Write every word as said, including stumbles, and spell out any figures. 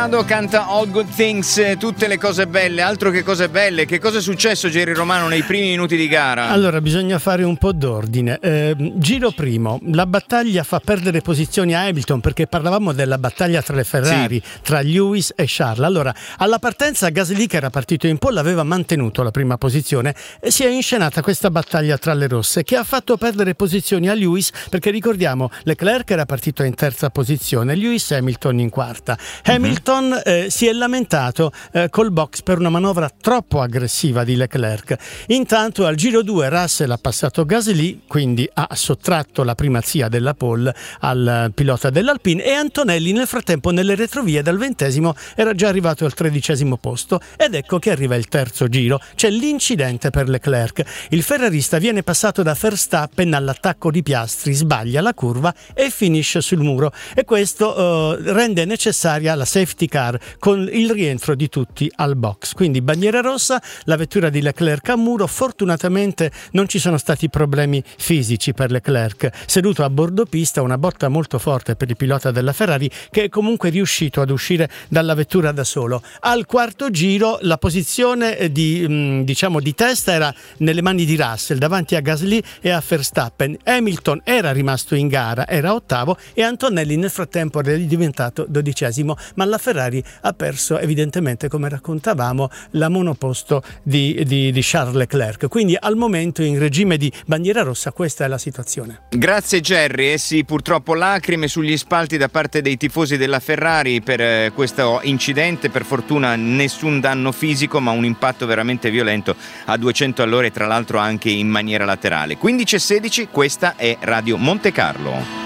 Corrado canta All Good Things, tutte le cose belle, altro che cose belle. Che cosa è successo, Jerry Romano, nei primi minuti di gara? Allora, bisogna fare un po' d'ordine. Eh, giro primo, la battaglia fa perdere posizioni a Hamilton, perché parlavamo della battaglia tra le Ferrari, sì, tra Lewis e Charles. Allora, alla partenza Gasly, che era partito in pole, aveva mantenuto la prima posizione e si è inscenata questa battaglia tra le rosse che ha fatto perdere posizioni a Lewis, perché ricordiamo, Leclerc era partito in terza posizione, Lewis e Hamilton in quarta. Hamilton eh, si è lamentato eh, col box per una manovra troppo aggressiva di Leclerc. Intanto al giro due Russell ha passato Gasly, quindi ha sottratto la primazia della pole al pilota dell'Alpine, e Antonelli nel frattempo nelle retrovie dal ventesimo era già arrivato al tredicesimo posto. Ed ecco che arriva il terzo giro, c'è l'incidente per Leclerc. Il ferrarista viene passato da Verstappen all'attacco di Piastri, sbaglia la curva e finisce sul muro, e questo eh, rende necessaria la safety car con il rientro di tutti al box. Quindi bandiera rossa, la vettura di Leclerc a muro. Fortunatamente non ci sono stati problemi fisici per Leclerc, seduto a bordo pista, una botta molto forte per il pilota della Ferrari, che è comunque riuscito ad uscire dalla vettura da solo. Al quarto giro la posizione di, diciamo, di testa era nelle mani di Russell davanti a Gasly e a Verstappen. Hamilton era rimasto in gara, era ottavo, e Antonelli nel frattempo era diventato dodicesimo, ma la Ferrari ha perso evidentemente, come raccontavamo, la monoposto di, di, di Charles Leclerc. Quindi al momento, in regime di bandiera rossa, questa è la situazione. Grazie Jerry. Eh sì, purtroppo lacrime sugli spalti da parte dei tifosi della Ferrari per eh, questo incidente. Per fortuna nessun danno fisico, ma un impatto veramente violento a duecento all'ora, e tra l'altro anche in maniera laterale. quindici e sedici, questa è Radio Monte Carlo.